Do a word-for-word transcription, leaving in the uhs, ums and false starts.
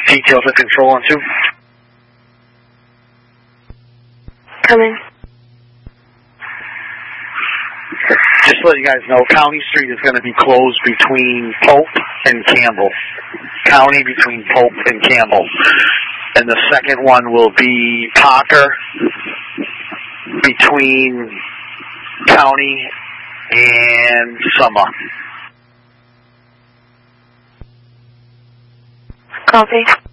Detail to control on two. Coming. Just to let you guys know, County Street is going to be closed between Pope and Campbell. County between Pope and Campbell. And the second one will be Parker between County and Summer. Copy.